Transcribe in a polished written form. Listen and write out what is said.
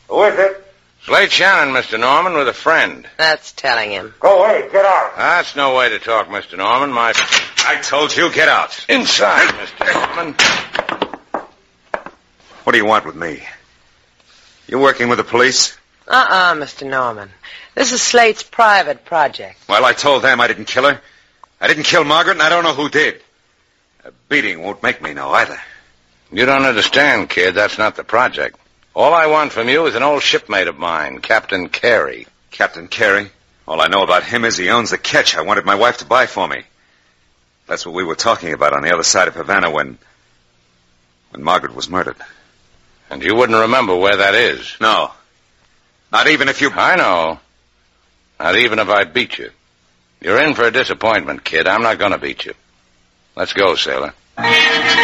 Who is it? Slade Shannon, Mr. Norman, with a friend. That's telling him. Go away. Get out. That's no way to talk, Mr. Norman. I told you, get out. Inside, Mr. Norman. What do you want with me? You working with the police? Mr. Norman. This is Slate's private project. Well, I told them I didn't kill her. I didn't kill Margaret, and I don't know who did. A beating won't make me know either. You don't understand, kid. That's not the project. All I want from you is an old shipmate of mine, Captain Carey. Captain Carey? All I know about him is he owns the ketch I wanted my wife to buy for me. That's what we were talking about on the other side of Havana when Margaret was murdered. And you wouldn't remember where that is? No. Not even if you... I know. Not even if I beat you. You're in for a disappointment, kid. I'm not going to beat you. Let's go, sailor.